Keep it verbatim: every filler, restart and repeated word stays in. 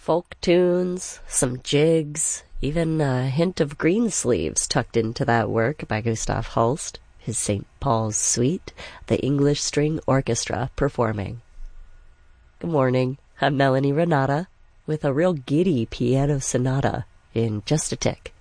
folk tunes, some jigs, even a hint of Greensleeves tucked into that work by Gustav Holst, his Saint Paul's Suite, the English String Orchestra performing. Good morning, I'm Melanie Renata with a real giddy piano sonata in just a tick.